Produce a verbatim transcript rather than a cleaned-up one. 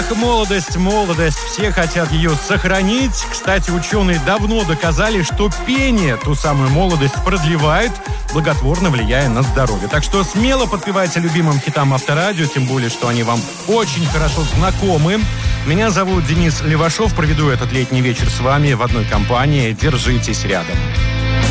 Ах, молодость, молодость. Все хотят ее сохранить. Кстати, ученые давно доказали, что пение ту самую молодость продлевает, благотворно влияя на здоровье. Так что смело подпевайте любимым хитам Авторадио, тем более, что они вам очень хорошо знакомы. Меня зовут Денис Левашов. Проведу этот летний вечер с вами в одной компании. Держитесь рядом.